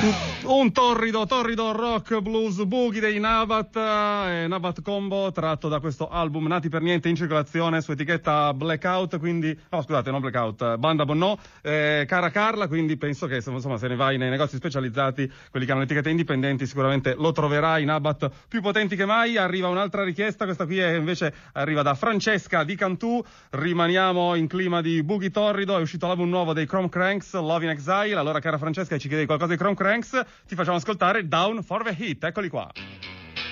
Un torrido rock blues boogie dei Nabat, Nabat Combo, tratto da questo album Nati per Niente, in circolazione su etichetta Blackout, quindi, no scusate, non Blackout, Banda Bonnò, cara Carla, quindi penso che insomma se ne vai nei negozi specializzati, quelli che hanno le etichette indipendenti, sicuramente lo troverai, Nabat più potenti che mai. Arriva un'altra richiesta, questa qui invece arriva da Francesca di Cantù, rimaniamo in clima di boogie torrido, è uscito l'album nuovo dei Chrome Cranks, Love in Exile. Allora cara Francesca, ci chiedevi qualcosa di Chrome Cranks, ti facciamo ascoltare Down for the Heat, eccoli qua.